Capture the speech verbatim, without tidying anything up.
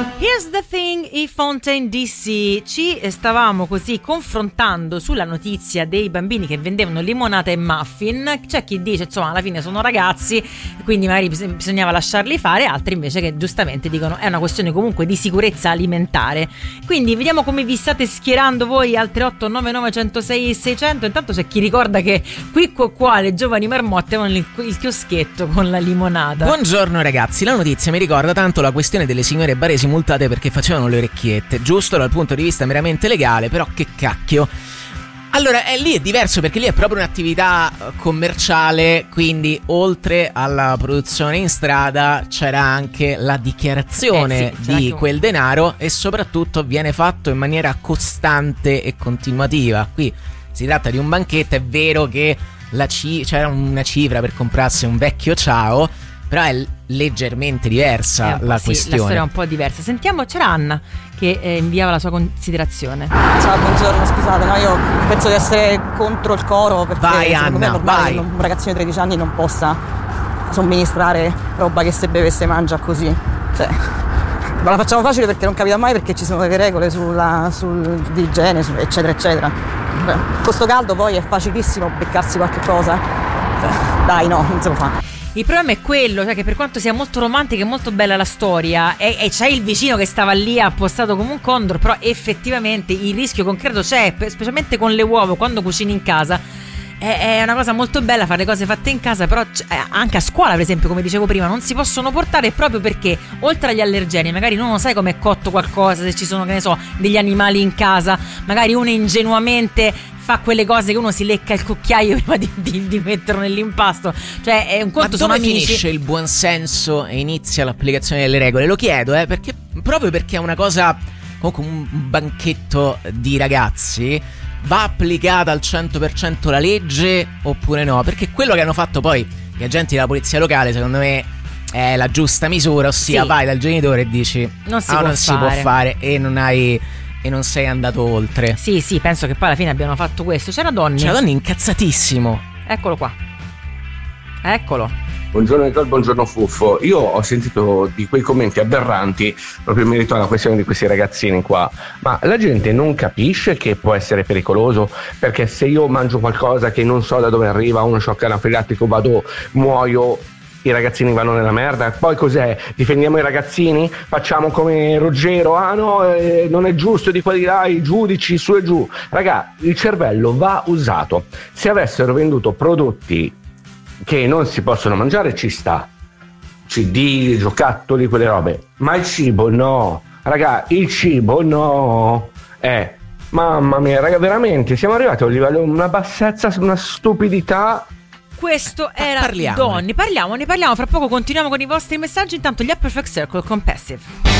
Here's the thing, i Fontaine D C. Ci stavamo così confrontando sulla notizia dei bambini che vendevano limonata e muffin. C'è chi dice, insomma, alla fine sono ragazzi, quindi magari bisognava lasciarli fare, altri invece che giustamente dicono è una questione comunque di sicurezza alimentare. Quindi vediamo come vi state schierando voi al tre otto nove nove zero sei seicento. Intanto c'è chi ricorda che qui qua, qua le giovani marmotte avevano il, il chioschetto con la limonata. Buongiorno ragazzi, la notizia mi ricorda tanto la questione delle signore baresi multate perché facevano le orecchiette, giusto dal punto di vista meramente legale, però che cacchio. Allora, eh, lì è diverso perché lì è proprio un'attività commerciale, quindi oltre alla produzione in strada c'era anche la dichiarazione eh sì, di quel denaro e soprattutto viene fatto in maniera costante e continuativa. Qui si tratta di un banchetto, è vero che la ci- c'era una cifra per comprarsi un vecchio ciao, però è leggermente diversa la sì, questione. La storia è un po' diversa. Sentiamo, c'era Anna che eh, inviava la sua considerazione. Ciao, buongiorno, scusate, no, io penso di essere contro il coro perché vai, secondo Anna, me è normale vai. che un ragazzino di tredici anni non possa somministrare roba che se beve e se mangia così. Cioè, ma la facciamo facile perché non capita mai, perché ci sono delle regole sulla, sul, di igiene, su, eccetera, eccetera. Beh, con sto caldo poi è facilissimo beccarsi qualche cosa. Cioè, dai, no, non si può fare. Il problema è quello, cioè che per quanto sia molto romantica e molto bella la storia, e, e c'è il vicino che stava lì appostato come un condor, però effettivamente il rischio concreto c'è, specialmente con le uova, quando cucini in casa. È, è una cosa molto bella fare le cose fatte in casa, però anche a scuola, per esempio, come dicevo prima, non si possono portare proprio perché, oltre agli allergeni, magari uno non sai come è cotto qualcosa, se ci sono, che ne so, degli animali in casa, magari uno ingenuamente fa quelle cose che uno si lecca il cucchiaio prima di, di, di metterlo nell'impasto. Cioè è un conto, sono Ma dove amici. finisce il buon senso e inizia l'applicazione delle regole? Lo chiedo, eh, perché proprio perché è una cosa, comunque un banchetto di ragazzi, va applicata al cento per cento la legge oppure no? Perché quello che hanno fatto poi gli agenti della polizia locale, secondo me, è la giusta misura, ossia sì. vai dal genitore e dici non si, ah, può, non fare. si può fare e non hai... e non sei andato oltre. Sì, sì, penso che poi alla fine abbiano fatto questo. C'era Donny. C'era Donny incazzatissimo. Eccolo qua. Eccolo. Buongiorno Nicole, buongiorno Fuffo. Io ho sentito di quei commenti aberranti proprio in merito alla questione di questi ragazzini qua, ma la gente non capisce che può essere pericoloso, perché se io mangio qualcosa che non so da dove arriva, uno shock anafilattico, vado, muoio, i ragazzini vanno nella merda. Poi cos'è? Difendiamo i ragazzini? Facciamo come Ruggero? Ah no, eh, non è giusto di qua di là, i giudici su e giù. Raga, il cervello va usato. Se avessero venduto prodotti che non si possono mangiare ci sta, C D, giocattoli, quelle robe, ma il cibo no. Raga, il cibo no. Eh, mamma mia, raga, veramente siamo arrivati a un livello, una bassezza, una stupidità. Questo era parliamone. Donny. Parliamo, ne parliamo fra poco. Continuiamo con i vostri messaggi. Intanto gli Upper Perfect Circle con Passive.